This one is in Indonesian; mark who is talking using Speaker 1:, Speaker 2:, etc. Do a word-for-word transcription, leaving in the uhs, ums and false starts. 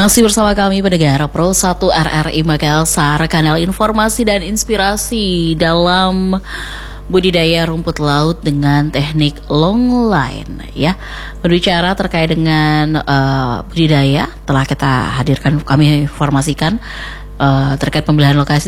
Speaker 1: Masih bersama kami pendengar Pro satu R R I Makassar, kanal informasi dan inspirasi dalam budidaya rumput laut dengan teknik long line ya. Berbicara terkait dengan uh, budidaya, telah kita hadirkan, kami informasikan uh, terkait pemilihan lokasi